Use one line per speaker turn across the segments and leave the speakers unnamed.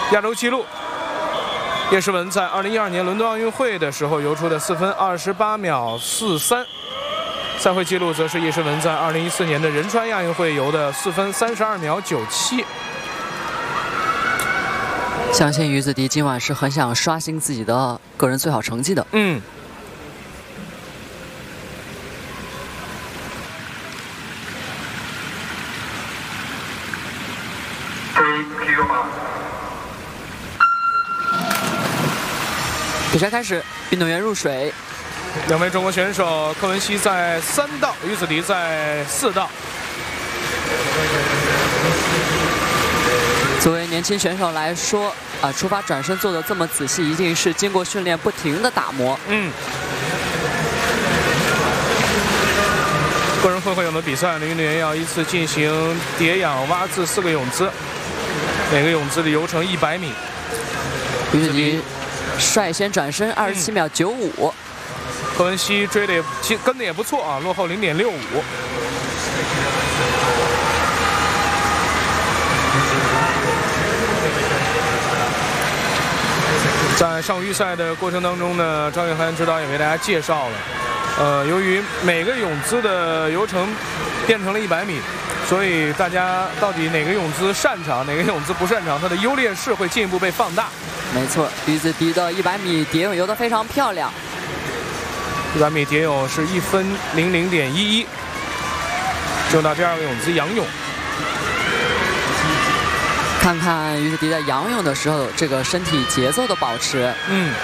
亚洲纪录。叶诗文在2012年伦敦奥运会的时候游出的4分28秒43，赛会纪录则是叶诗文在2014年的仁川亚运会游的4分32秒97。
相信于子迪今晚是很想刷新自己的个人最好成绩的。比赛开始，运动员入水。
两位中国选手，柯文熙在3道，于子迪在4道。
作为年轻选手来说，出发转身做的这么仔细，一定是经过训练不停的打磨。
个人混合泳的比赛呢，运动员要依次进行蝶仰、蛙自4个泳姿，每个泳姿的游程100米。
于子迪率先转身27秒95。
柯文熙追的跟的也不错啊，落后0.65。在上午预赛的过程当中呢，张雨涵指导也为大家介绍了，由于每个泳姿的游程变成了100米，所以大家到底哪个泳姿擅长，哪个泳姿不擅长，它的优劣势会进一步被放大。
没错，于子迪的100米蝶泳游得非常漂亮。
100米蝶泳是1分00.11，进入到第2个泳姿仰泳。
看看于子迪在仰泳的时候，这个身体节奏的保持。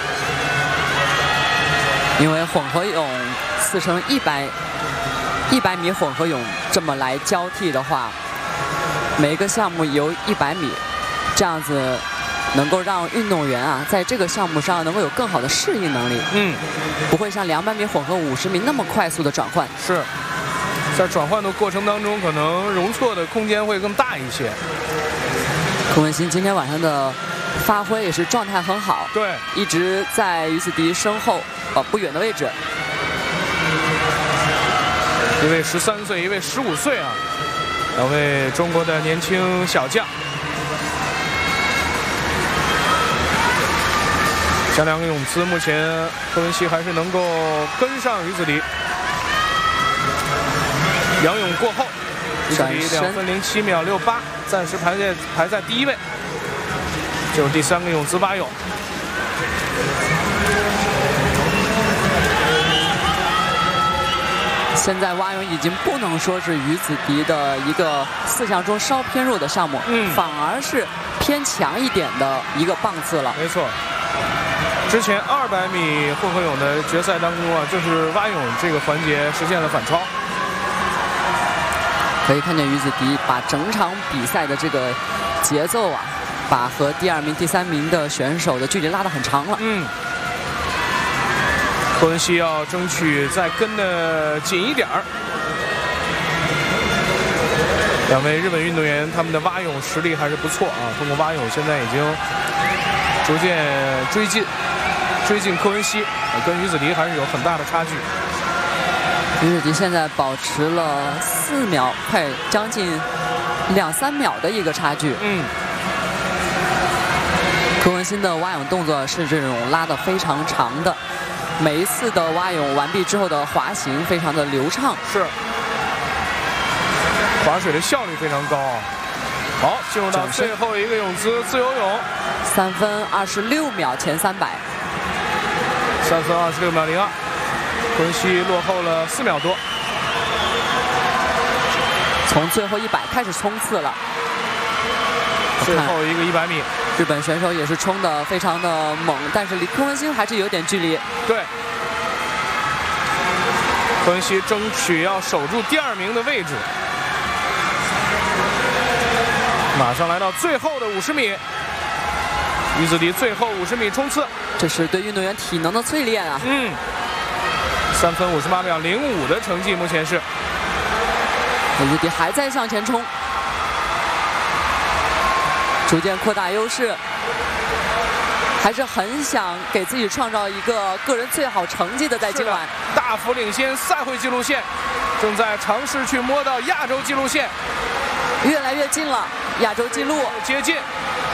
因为混合泳4乘100米混合泳这么来交替的话，每个项目游100米，这样子能够让运动员在这个项目上能够有更好的适应能力。不会像200米混合50米那么快速的转换。
是在转换的过程当中，可能容错的空间会更大一些。
柯文熙今天晚上的发挥也是状态很好，
对，
一直在于子迪身后不远的位置。
一位13岁，一位15岁啊，两位中国的年轻小将。这2个泳姿，目前柯文熙还是能够跟上于子迪。仰泳过后，于子迪2分07秒68，暂时排在第1位。进入第3个泳姿蛙泳。
现在蛙泳已经不能说是于子迪的一个4项中稍偏弱的项目，反而是偏强一点的一个棒次了。
没错。之前200米混合泳的决赛当中就是蛙泳这个环节实现了反超。
可以看见于子迪把整场比赛的这个节奏把和第2名、第3名的选手的距离拉得很长了。
柯文熙要争取再跟得紧一点儿。两位日本运动员，他们的蛙泳实力还是不错啊。通过蛙泳，现在已经逐渐追近柯文熙，跟于子迪还是有很大的差距。
于子迪现在保持了4秒，快将近2、3秒的一个差距。柯文熙的蛙泳动作是这种拉得非常长的，每一次的蛙泳完毕之后的滑行非常的流畅。
是，划水的效率非常高啊。好，进入到最后一个泳姿自由泳
，3分26秒前300。
3分26秒02，柯文熙落后了4秒多。
从最后100开始冲刺了。
最后一个100米，
日本选手也是冲得非常的猛，但是离柯文熙还是有点距离。
对，柯文熙争取要守住第2名的位置。马上来到最后的50米，于子迪最后50米冲刺，
这是对运动员体能的淬炼啊。
3分58秒05的成绩，目前是。
于子迪还在向前冲，逐渐扩大优势，还是很想给自己创造一个个人最好成绩的，在今晚
大幅领先赛会纪录线，正在尝试去摸到亚洲纪录线，
越来越近了，亚洲纪录
接近。